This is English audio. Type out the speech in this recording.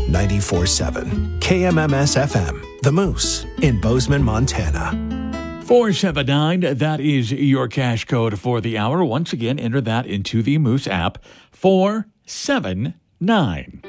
94.7 KMMS FM, The Moose in Bozeman, Montana. 479, that is your cash code for the hour. Once again, enter that into the Moose app. 479.